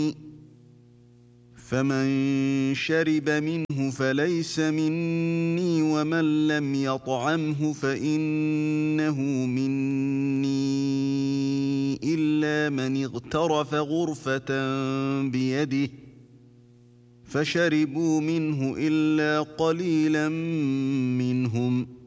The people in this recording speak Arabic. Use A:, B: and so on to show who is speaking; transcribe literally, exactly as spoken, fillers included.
A: فمن شرب منه فليس مني ومن لم يطعمه فإنه مني إلا من اغترف غرفة بيده فشربوا منه إلا قليلا منهم